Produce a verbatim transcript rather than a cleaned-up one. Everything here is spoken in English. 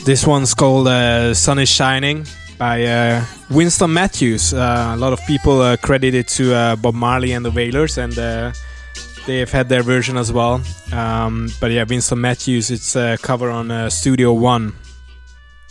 This one's called uh, Sun is Shining by uh, Winston Matthews. Uh, a lot of people uh, credit it to uh, Bob Marley and the Wailers, and uh, they have had their version as well. Um, but yeah, Winston Matthews, it's a cover on uh, Studio One.